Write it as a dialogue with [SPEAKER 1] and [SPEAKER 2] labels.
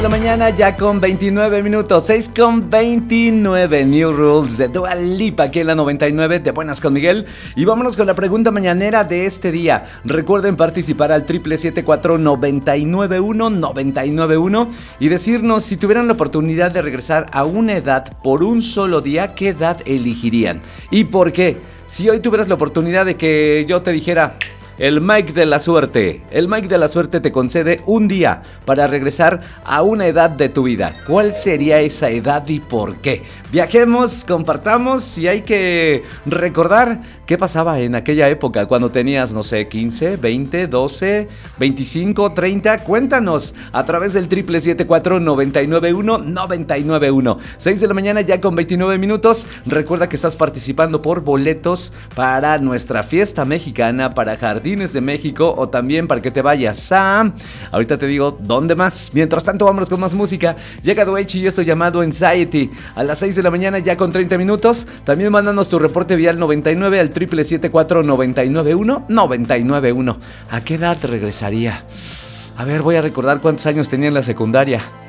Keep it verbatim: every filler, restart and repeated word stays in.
[SPEAKER 1] La mañana ya con veintinueve minutos, seis con veintinueve. New Rules de Dua Lipa aquí en la noventa y nueve, de Buenas con Miguel. Y vámonos con la pregunta mañanera de este día. Recuerden participar al triple siete cuatro nueve nueve uno nueve nueve uno y decirnos si tuvieran la oportunidad de regresar a una edad por un solo día, ¿qué edad elegirían? ¿Y por qué? Si hoy tuvieras la oportunidad de que yo te dijera: el Mike de la suerte. El Mike de la suerte te concede un día para regresar a una edad de tu vida. ¿Cuál sería esa edad y por qué? Viajemos, compartamos y hay que recordar qué pasaba en aquella época cuando tenías, no sé, quince, veinte, doce, veinticinco, treinta. Cuéntanos a través del triple siete cuatro nueve nueve uno nueve nueve uno. seis de la mañana ya con veintinueve minutos. Recuerda que estás participando por boletos para nuestra fiesta mexicana, para Jardín de México, o también para que te vayas a... Ahorita te digo dónde más. Mientras tanto, vámonos con más música. Llega Doechi y esto llamado Anxiety a las seis de la mañana ya con treinta minutos. También mándanos tu reporte vial noventa y nueve al triple siete cuatro nueve nueve uno nueve nueve uno. ¿A qué edad regresaría? A ver, voy a recordar cuántos años tenía en la secundaria.